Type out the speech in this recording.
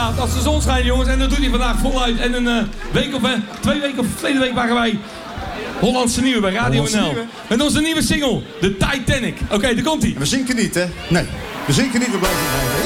inderdaad, als de zon schijnt, jongens. En dat doet hij vandaag voluit. En een week of 2 weken of verleden week waren wij Hollandse Nieuwe bij Radio NL. Met onze nieuwe single, The Titanic. Oké, daar komt hij. We zinken niet, hè? Nee, we zinken niet, we blijven